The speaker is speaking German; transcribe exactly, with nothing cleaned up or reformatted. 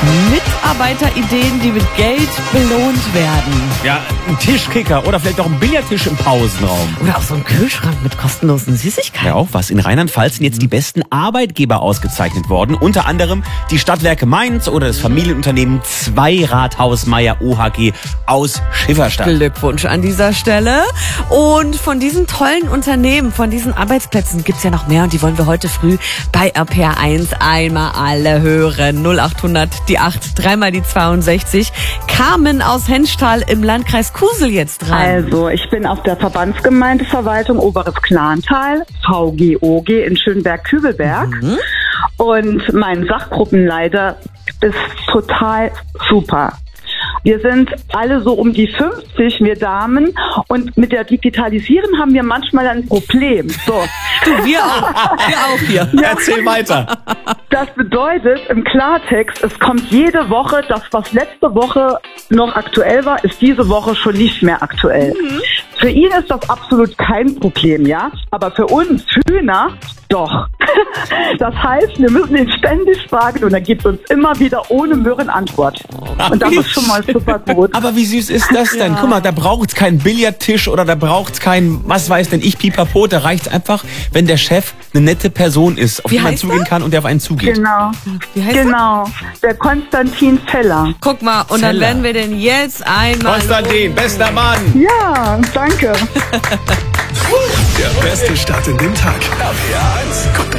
Mitarbeiterideen, die mit Geld belohnt werden. Ja, ein Tischkicker oder vielleicht auch ein Billardtisch im Pausenraum. Oder auch so ein Kühlschrank mit kostenlosen Süßigkeiten. Ja, auch was. In Rheinland-Pfalz sind jetzt die besten Arbeitgeber ausgezeichnet worden. Unter anderem die Stadtwerke Mainz oder das Familienunternehmen Zweirathaus Meier O H G aus Schifferstadt. Glückwunsch an dieser Stelle. Und von diesen tollen Unternehmen, von diesen Arbeitsplätzen gibt's ja noch mehr. Und die wollen wir heute früh bei R P R eins einmal alle hören. null achthundert, die acht, dreimal die zweiundsechzig. Carmen aus Henschtal im Landkreis Kusel jetzt dran. Also, ich bin auf der Verbandsgemeindeverwaltung Oberes Klantal, V G O G in Schönberg-Kübelberg. Mhm. Und mein Sachgruppenleiter ist total super. Wir sind alle so um die fünfzig, wir Damen. Und mit der Digitalisierung haben wir manchmal ein Problem. So. Du, wir auch. Wir auch hier. Ja. Erzähl weiter. Das bedeutet im Klartext, es kommt jede Woche, das, was letzte Woche noch aktuell war, ist diese Woche schon nicht mehr aktuell. Mhm. Für ihn ist das absolut kein Problem, ja. Aber für uns Hühner doch. Das heißt, wir müssen ihn ständig fragen und er gibt uns immer wieder ohne Möhren Antwort. Und das ist schon mal super gut. Aber wie süß ist das denn? Ja. Guck mal, da braucht's keinen Billardtisch oder da braucht's kein, was weiß denn ich, Pipapo. Da reicht's einfach, wenn der Chef eine nette Person ist, auf wie die man zugehen er? kann und der auf einen zugeht. Genau. Wie heißt genau. Der Konstantin Zeller. Guck mal, und Zeller. dann werden wir den jetzt einmal... Konstantin, bester Mann. Ja, danke. Der beste Start in den Tag. R P R eins.